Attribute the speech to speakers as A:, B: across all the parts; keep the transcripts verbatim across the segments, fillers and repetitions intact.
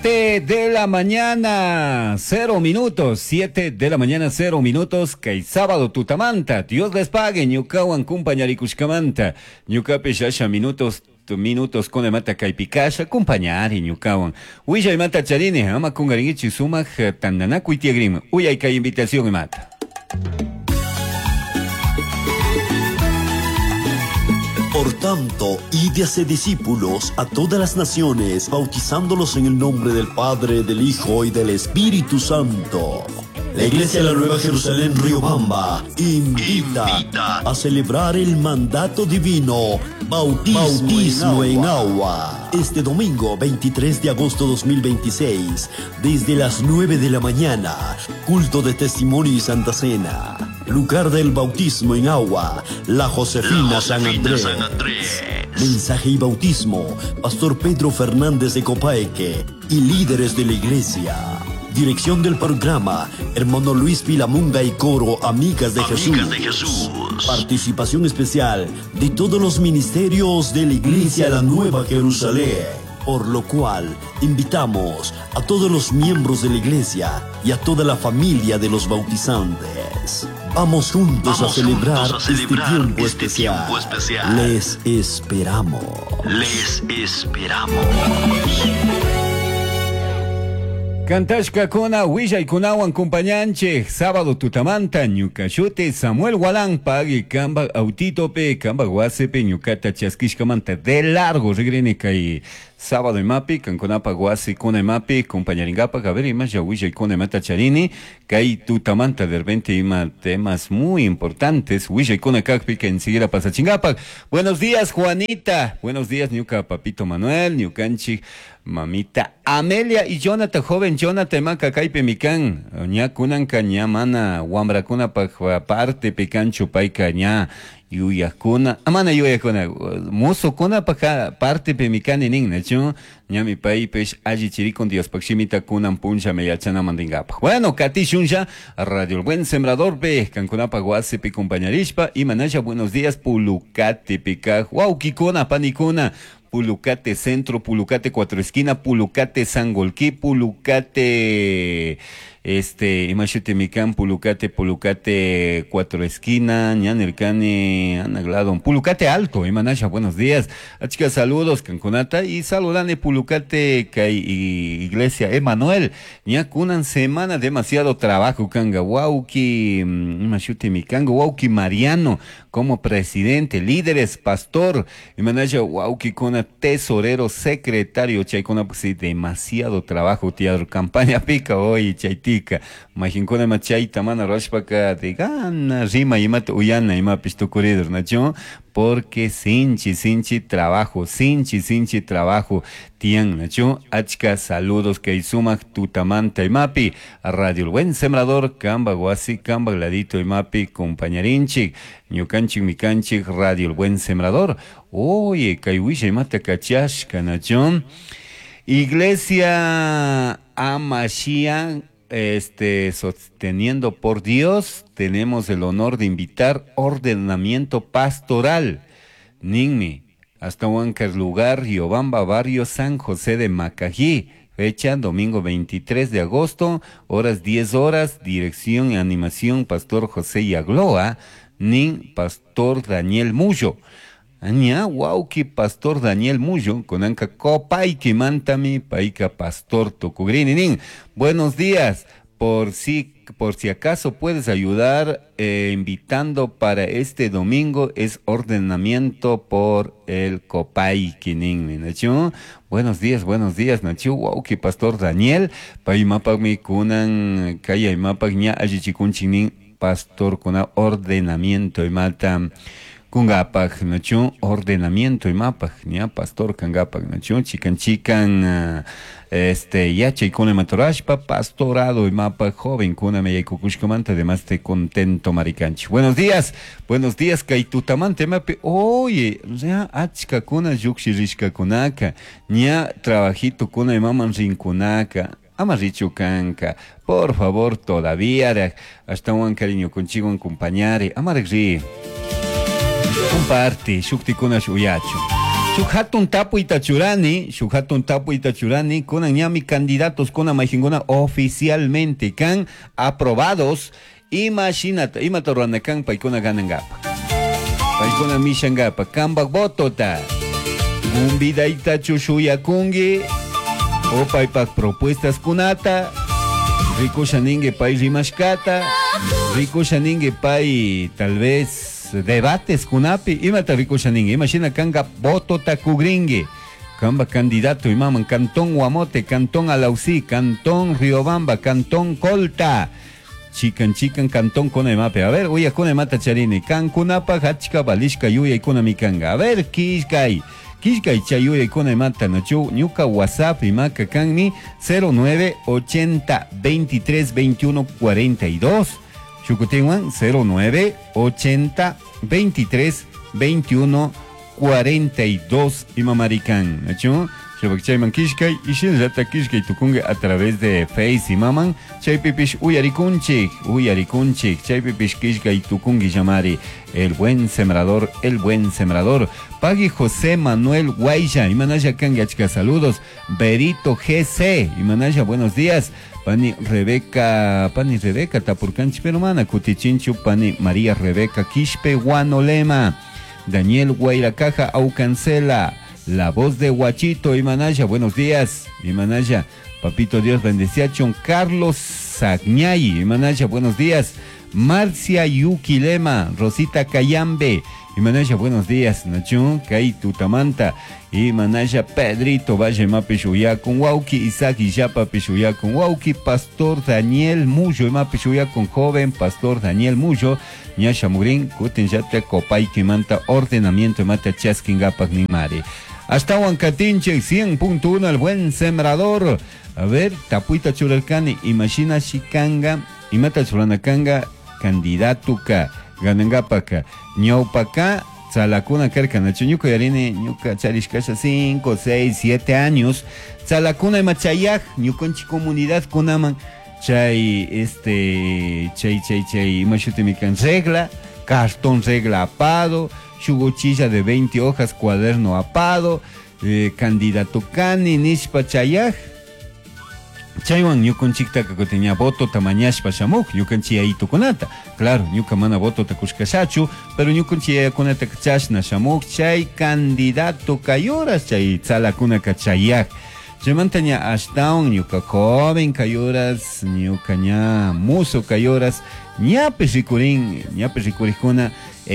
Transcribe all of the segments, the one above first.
A: siete de la mañana, cero minutos, siete de la mañana, cero minutos, que sábado tutamanta, Dios les pague, ñukawan kumpañarikushkamanta, ñukape shasha minutos, minutos con el mata caipicasha, acompañar y ñukawan. Uya y mata charine, ama con garingichi sumak, tandanaku y tiagrim, uya y que invitación y mata.
B: Por tanto, id y haced discípulos a todas las naciones, bautizándolos en el nombre del Padre, del Hijo y del Espíritu Santo. La Iglesia de la Nueva Jerusalén Riobamba invita, invita a celebrar el mandato divino Bautismo, Bautismo en, agua. en agua. Este domingo veintitrés de agosto dos mil veintiséis, desde las nueve de la mañana, culto de testimonio y Santa Cena. Lugar del bautismo en agua, La Josefina, la Josefina San, Andrés. San Andrés. Mensaje y bautismo, Pastor Pedro Fernández de Copaeque y líderes de la iglesia. Dirección del programa, hermano Luis Pilamunga y coro Amigas de, Amigas Jesús. de Jesús. Participación especial de todos los ministerios de la Iglesia de la Nueva Jerusalén. Por lo cual, invitamos a todos los miembros de la iglesia y a toda la familia de los bautizantes. Vamos juntos, Vamos a, celebrar juntos a celebrar este tiempo, este especial. tiempo especial. Les esperamos. Les esperamos.
A: Cantashka kuna Willa kunawan kumpanyanche sábado tutamanta ñukashute Samuel Gualán pagi kamba autitope kamba guasepe ñukata chaskishkamanta de largo regrene kai sábado y mapi kankunapa guasi kuna y mapi compañeringapa a ver ima ya Willa kuna mata charini kai tutamanta de repente ima temas muy importantes Willa kuna kakpi que enseguida pasa chingapa. Buenos días Juanita, buenos días ñuka papito Manuel ñukanchi mamita Amelia y Jonathan, joven Jonathan maka kaipe mikan ña kunan kaña mana wambra kuna pa parte pecancho paika ña yuya kuna amana yuya kuna mozo kuna pa parte pe mikan nin nacho ña mi pai pech allí chiri con Dios pakshimita kunan puncha me yachana mandingapa. Bueno, Kati Shunja, Radio El Buen Sembrador pe kankunapa guase pe compañerishpa y manaya buenos días pulukate peka wauki kuna panikuna Pulucate Centro, Pulucate Cuatro Esquina, Pulucate Sangolquí, Pulucate, este, imagínate Mican, Pulucate, Pulucate Cuatro Esquina, Ñanercane, Anagladon, Pulucate Alto, Imanasha, buenos días. A chicas, saludos, Cancunata, y saludane Pulucate, Cay, Iglesia Emanuel, ña kunan semana, demasiado trabajo, Kanga, Wauki, imagínate Mican, Wauki Mariano, como presidente, líderes, pastor, Imanasha, Wauki, Kuna, tesorero, secretario, Chaikona, pues sí, demasiado trabajo, teatro, campaña pica hoy, Chaitica, Majincona, Machaita, Mana, Rashpaka, de Gana, Rima, Imat, Uyana, Ima, Pisto Corredor, Nacho, porque sinchi, sinchi, trabajo, sinchi, sinchi, trabajo, Tian, Nacho, Achka, saludos, que sumak Tutamanta, Imapi, a Radio El Buen Sembrador, Camba, Guasi, Camba, Gladito, Imapi, compañerinchi, Ñucanchi, Micanchi, Radio El Buen Sembrador, oye, Kaiwisha, Imata, Kachashka, Nacho, Iglesia Amashia, este, sosteniendo por Dios, tenemos el honor de invitar ordenamiento pastoral. Ninmi, hasta Huancar lugar, Riobamba, barrio San José de Macají. Fecha, domingo veintitrés de agosto, horas diez horas, dirección y animación, Pastor José Yagloa, Nin, Pastor Daniel Mullo. Aña, wauki Pastor Daniel Mullo, con anca copaiki mantami, paika Pastor Tocugrini nin. Buenos días, por si, por si acaso puedes ayudar, eh, invitando para este domingo, es ordenamiento por el copaiki nin, Nacho. Buenos días, buenos días, Nacho, wauki Pastor Daniel, paimapagmi kunan, kaya imapag ña ajichikunchinin, Pastor kuna ordenamiento y mata. Kungapak, nacho, ordenamiento y mapak, ña, pastor kangapak, nacho, chican, chican, uh, este, yacha y kone matorashpa, pastorado y mapak, joven, kuna me kukushkamanta, además te contento maricanchi. Buenos días, buenos días, kaitutamante, mape, oye, ya, achka kuna, yukshirishka kunaka, ña, trabajito kuna y maman rinkunaka, Amaricho canca, por favor, todavía, hasta un cariño contigo, acompañar, amarri. Comparte, shukti kuna shuyacho. Shukhatun tapu itachurani, Shukhatun tapu itachurani, con ñami candidatos con amajingona oficialmente can aprobados. Imagínate, imatorana can paikona ganangapa. Paikona mishangapa, kambak botota. Gumbida itachu kungi. O paipak propuestas kunata. Rico shaninge pai rimashkata. Rico shaninge pai tal vez debates kunapi. Imata rico shaninge. Imagina kanga voto takugringe. Kamba candidato imaman Cantón Guamote, Cantón Alausí, Cantón Riobamba, Cantón Colta. Chican chican Cantón Conemape. A ver, uya Conemata charini. Can kunapa hachka balishka yuya ikuna mikanga. A ver, kishkai. Kishkai chayuya ikuna mata nachu ñuka WhatsApp y maka kanmi cero nueve ochenta veintitrés veintiuno cuarenta y dos. Chukutenwan cero nueve ochenta veintitrés veintiuno cuarenta y dos imamarican nachu. Chabakchayman kishkai y shilzata kishkai tukunge a través de Face y maman chaypipish uyarikunchik uyarikunchik chaypipish kishkai tukungi llamari el buen sembrador el buen sembrador Pagui José Manuel Guaya Imanaya Kangachka saludos Berito G C Imanaya buenos días Pani Rebeca Pani Rebeca Tapurcanchi Perumana Cutichinchu Pani María Rebeca Quispe Guanolema Daniel Guairacaja Aucancela La voz de Huachito, Imanaya, buenos días, Imanaya, papito Dios bendeciachon, Carlos Sagñay, Imanaya, buenos días, Marcia Yuquilema, Rosita Cayambe, Imanaya, buenos días, Nachun, Kai Tutamanta, Imanaya, Pedrito, Valle Mapishuya con Wauki, Isaac Yapa Pishuya con Wauki, Pastor Daniel Muyo, Mapishuya con joven, Pastor Daniel Muyo, Ñasha Murin, Kutinjate Copay Kimanta, ordenamiento Mata Chaskingapak Nimare. Hasta Huancatinche, cien punto uno, el buen sembrador. A ver, Tapuita Churalcani, imagina Shikanga, Imata Churanacanga, candidatuka, Ganangapaka, Ñaupaka, Tzalacuna Carcanacho, Ñuca Yarine, Ñuca Charishkasha, cinco, seis, siete años, Tzalacuna y Machayaj, Ñuconchi Comunidad Kunaman, Chay, este, Chay, Chay, Chay, Machutemican regla, cartón regla apado, Chugochilla de veinte hojas, cuaderno apado, eh, candidato Cani, Nishpa Chayaj, Chaywan, Ñucon Chictaca que tenía voto tamañash pashamuk, Ñucan Chia y Tuconata. Claro, Ñuca mana voto tacushkasachu, pero Ñucan Chia Conata Kachashna Shamuk, Chay candidato Cayoras, Chay Tzalacuna Cachayaj. Chamantaña Ashtown, Ñuca joven Cayoras, Ñuca ña muso Cayoras, ñape ricurín, ñape ricuricuna,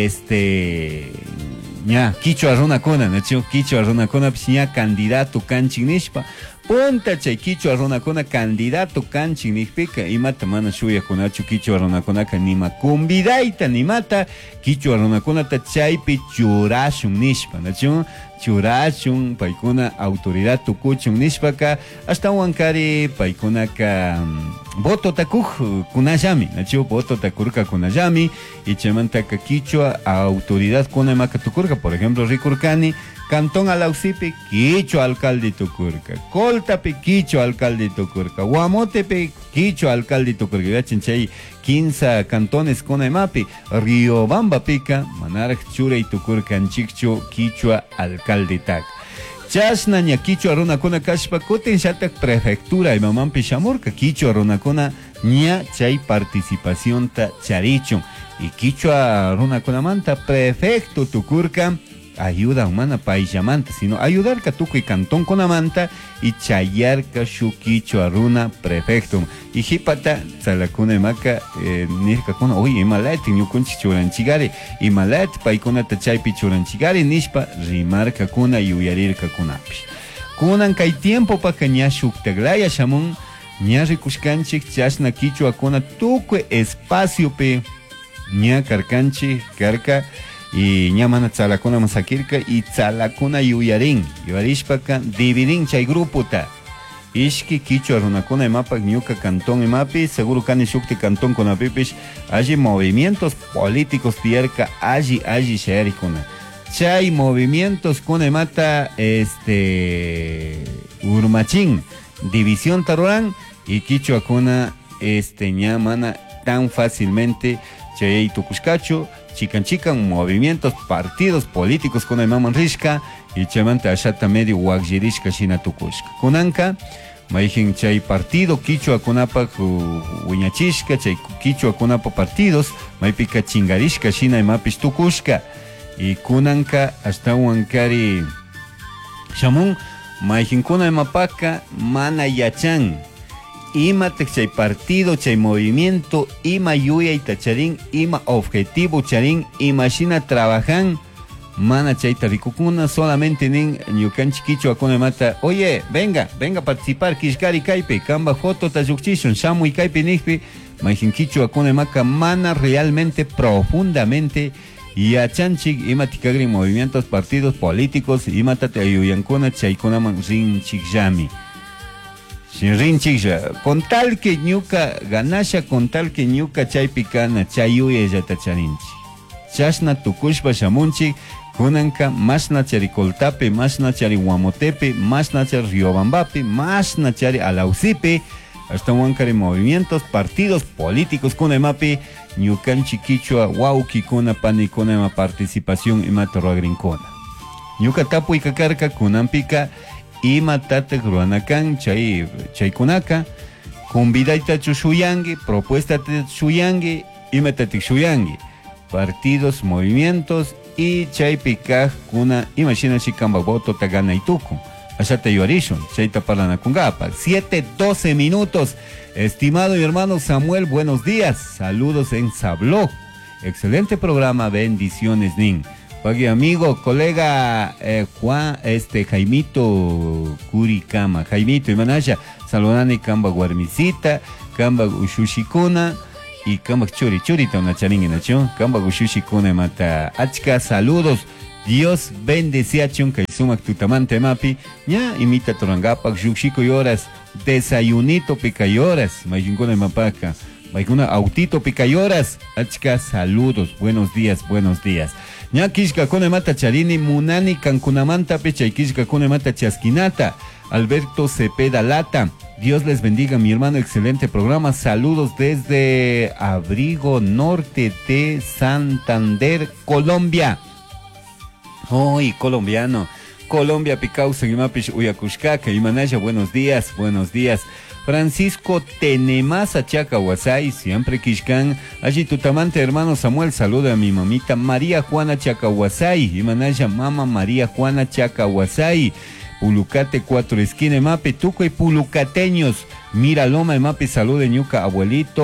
A: este. ña Quichua Runacona, Nacho, Quichua Runacona, pues ña candidato Canchinishpa. Punta chay Quichua Runacona candidato Canchinishpica y mata mana shuya kunachu Quichua Runacona nima kumbidaita ni mata Quichua Runacona ta chaypi churashun nishpa, Nacho. Churachun, paikuna autoridad tukuchun nishpaka, hasta huancari paikunaka um, voto takuj kunayami, nacho voto takurka kunayami, y chamantaka Quichua autoridad kunamaka tukurka, por ejemplo, Rikurkani, Cantón Alausipe, Quichua alcalde tukurka, Coltape, Quichua alcalde tukurka, Guamotepe, Quichua alcalde tukurka, yachinchay quince cantones kunamapi, Riobamba pica, Manar Chure y tukurka anchikchu, Quichua alcalde tak. Chasna ña Quichua runakuna kashpa kutin shatak prefectura y mamán pishamurka Quichua runakuna ña chay participación ta charichun y Quichua runakuna manta prefecto tukurka ayuda humana paishamanta, sino ayudar ka tukuy cantón kunamanta y chayarka shu Quichua runa prefectum y hipata tzalakuna imaka eh, nirka kuna oye imalati ñukunchi churanchigari imalati paikunata chaypi churanchigari nishpa rimarka kuna y uyarirka kunapi kunan kay tiempo paka ña shuktaglaya shamun ña rikushkanchik chashna Quichua kuna tukuy espacio pe ña karkanchik karka y ñamana tzalakuna masakirka y tzalakuna yuyarin yuarishpaka dividin chay grupo ta ishki Quichua runakuna imapak ñuka cantón imapi seguro kani shukti cantón kunapipish allí movimientos políticos tierka allí allí sherikuna chay movimientos kuna imata este urmachin división taruran y Quichua kuna este ñamana tan fácilmente chay tukushkachu chican chican movimientos, partidos políticos con el Maman Rishka y chamanta ashata medio waqllirishka shina tukushka. Kunanka, mayjin chay partido Quichua kunapa wiñachishka, chay Quichua kunapa partidos, maypika chingarishka shina imapish tukushka. Y kunanka hasta huancari shamun, mayjin kuna imapaka mana yachan. Ima chay partido, chay movimiento, ima yuya y tacharín, ima objetivo charín, ima shina trabajan. Mana chaita ricukuna solamente nin ñukan chiquicho akuna mata, oye, venga, venga a participar, kishkari kaipe, kamba joto tayukchishon, shamu y kaipe nihpi, majinkicho akuna maka mana realmente, profundamente, y a chanchik, ima tikagri movimientos, partidos políticos, ima tate ayuyankuna, chaykuna man rin chikjami. Rin chikja, con tal que ñuka ganasha, con tal que ñuka chaypikana, chayuya yatacharinchi. Chashna tukushpa shamunchik, kunanka masna chari Coltape, masna chari Guamotepe, masna chari Riobambape, masna chari Alausipe, hasta huancari movimientos, partidos políticos kunemape, ñukanchi Quichua, wauki kuna pani kunema participación ima torroagrincona. Ñuka tapu y kakarka kunampika, ima tatek ruanakan chay, chay kunaka, convidaita chushuyangi, propuesta te chuyangi, ima tatek chuyangi. Partidos, movimientos y chaypikaj kuna imagina chikamba voto tagana ituku. Ashata yuarishon, chayta parlana kungapa. siete doce minutos. Estimado mi hermano Samuel, buenos días. Saludos en Sabló. Excelente programa, bendiciones nin. Pagui amigo, colega eh, Juan, este Jaimito Curicama. Jaimito Imanaya, saludani kamba guarmisita, kamba ushushikuna. Y kambak churi churi ta una charinga nacho, kambak ushushi kune mata achka, saludos, Dios bendice a chunka y sumak tutamante mapi, ya imita torangapak, yushiko yoras, desayunito picayoras, mayunkune mapaka, mayuna autito picayoras, achka, saludos, buenos días, buenos días. Ya kishka kune mata charini, munani kankunamanta pecha y kishka kune mata chaskinata, Alberto Cepeda Lata. Dios les bendiga, mi hermano, excelente programa. Saludos desde Abrigo Norte de Santander, Colombia. Hoy, colombiano. Colombia, Picau, Seguimapish, Uyacushcaca, Imanaya, buenos días, buenos días. Francisco Tenemasa Chacahuasay, siempre Kishkan. Allí tutamante, hermano Samuel, saluda a mi mamita María Juana Chacahuasay. Imanaya, mama María Juana Chacahuasay. Pulucate, cuatro esquina, mape, tuco y pulucateños. Mira Loma, mape, salud de ñuca, abuelito,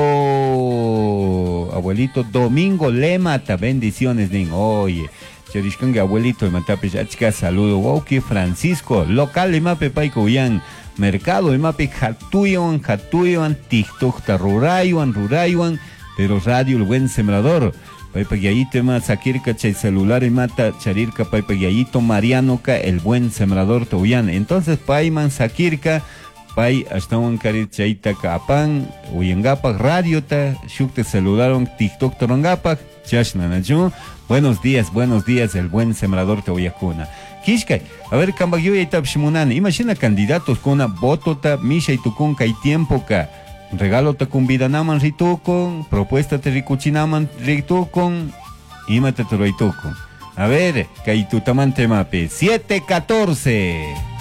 A: abuelito Domingo Lemata, bendiciones, nin. Oye, charishkanga, abuelito, matape, chachka, saludo, Wauki Francisco, local, mape, paikoyan, mercado, mape, jatuyon, jatuyon, tiktok, rurayuan, rurayuan, pero radio, el buen sembrador. Paipagayito ma sakirka chay celular y mata charirka paipagayito Marianoka, el buen sembrador Toyan. Entonces paiman sakirka pai hasta un carit chaita kapan uyangapak radio ta shukte celularon TikTok torongapak chashna nacho. Buenos días, buenos días, el buen sembrador Toyakuna. Kishkay, a ver kambagyo y tapshimunan. Imagina candidatos con una botota misha y tukunka y tiempo ka. Regalo te convidanaman ritukon, propuesta te ricuchinaman ritukon, imate te ritukon. A ver, kaitutamante mape, siete catorce.